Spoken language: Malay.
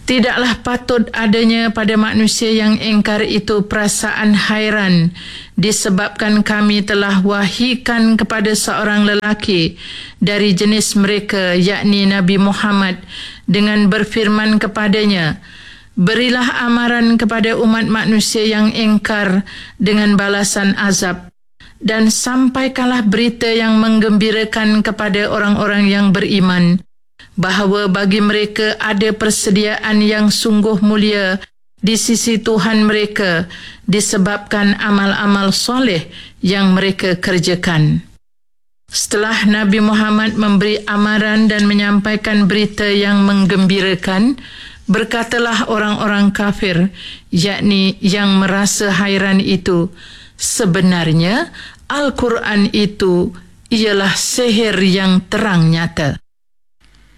Tidaklah patut adanya pada manusia yang ingkar itu perasaan hairan disebabkan kami telah wahykan kepada seorang lelaki dari jenis mereka, yakni Nabi Muhammad, dengan berfirman kepadanya, berilah amaran kepada umat manusia yang ingkar dengan balasan azab, dan sampaikanlah berita yang menggembirakan kepada orang-orang yang beriman, bahawa bagi mereka ada persediaan yang sungguh mulia di sisi Tuhan mereka disebabkan amal-amal soleh yang mereka kerjakan. Setelah Nabi Muhammad memberi amaran dan menyampaikan berita yang menggembirakan, berkatalah orang-orang kafir, yakni yang merasa hairan itu, sebenarnya Al-Quran itu ialah sihir yang terang nyata.